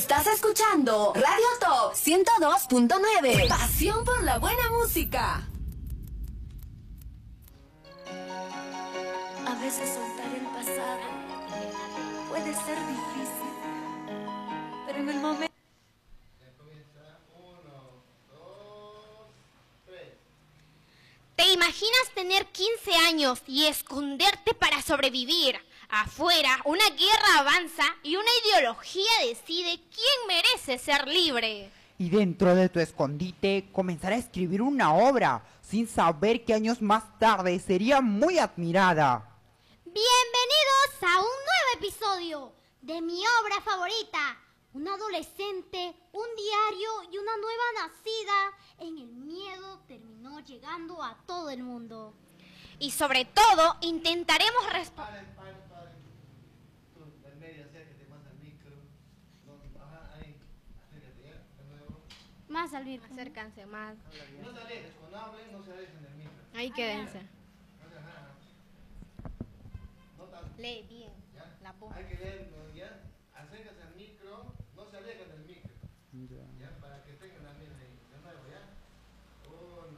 Estás escuchando Radio Top 102.9. Pasión por la buena música. A veces soltar el pasado puede ser difícil, pero en el momento... ¿Te imaginas tener 15 años y esconderte para sobrevivir? Afuera, una guerra avanza y una ideología decide quién merece ser libre. Y dentro de tu escondite comenzar a escribir una obra, sin saber que años más tarde sería muy admirada. Bienvenidos a un nuevo episodio de mi obra favorita. Un adolescente, un diario y una nueva nacida en el miedo terminó llegando a todo el mundo. Y sobre todo, intentaremos responder... Tú, en medio, acércate más al micro. No, ajá, ahí. Acércate, ¿ya? De nuevo. Más al micro. Acércanse más. No se alejes, cuando hablen, no se alejen del micro. Ahí quédense. Ajá. No tanto. Lee bien. ¿Ya? La voz. Hay que leerlo, ¿ya? Acércate al micro, no se alejen del micro. ¿Ya? Para que tengan la misma ahí. De nuevo, ¿ya? 1,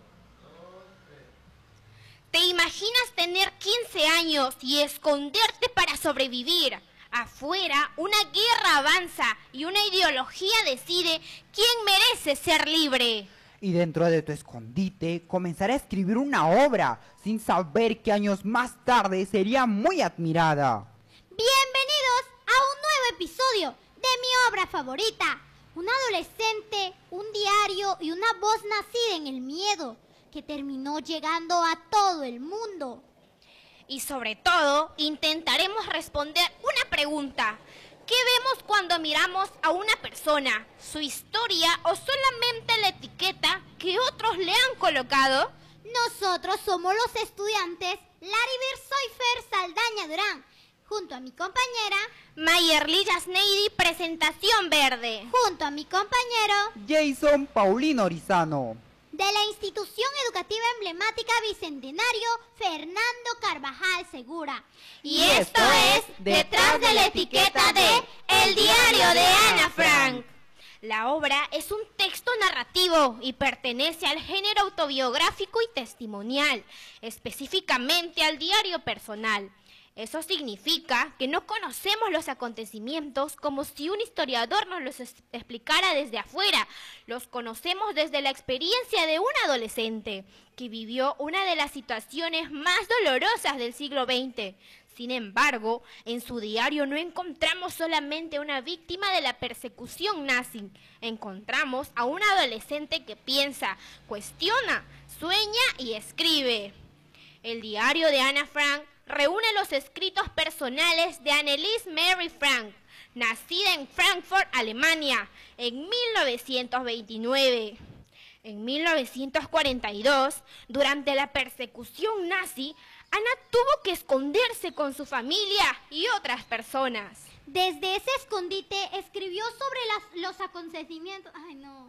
2, 3. ¿Te imaginas tener 15 años y esconderte para sobrevivir? Afuera, una guerra avanza y una ideología decide quién merece ser libre. Y dentro de tu escondite comenzar a escribir una obra, sin saber que años más tarde sería muy admirada. Bienvenidos a un nuevo episodio de mi obra favorita. Un adolescente, un diario y una voz nacida en el miedo que terminó llegando a todo el mundo. Y sobre todo, intentaremos responder una pregunta. ¿Qué vemos cuando miramos a una persona? ¿Su historia o solamente la etiqueta que otros le han colocado? Nosotros somos los estudiantes Laribir Soyfer Saldaña Durán, junto a mi compañera, Mayerly Yasneidi, presentación verde. junto a mi compañero Jason Paulino Orizano. de la institución educativa emblemática Bicentenario Fernando Carvajal Segura. Y esto es Detrás de la etiqueta de El Diario de Ana Frank. La obra es un texto narrativo y pertenece al género autobiográfico y testimonial, específicamente al diario personal. Eso significa que no conocemos los acontecimientos como si un historiador nos los explicara desde afuera. Los conocemos desde la experiencia de un adolescente que vivió una de las situaciones más dolorosas del siglo XX. Sin embargo, en su diario no encontramos solamente una víctima de la persecución nazi. Encontramos a un adolescente que piensa, cuestiona, sueña y escribe. El diario de Ana Frank reúne los escritos personales de Anneliese Mary Frank, nacida en Frankfurt, Alemania, en 1929. En 1942, durante la persecución nazi, Ana tuvo que esconderse con su familia y otras personas. Desde ese escondite escribió sobre los acontecimientos... Ay, no.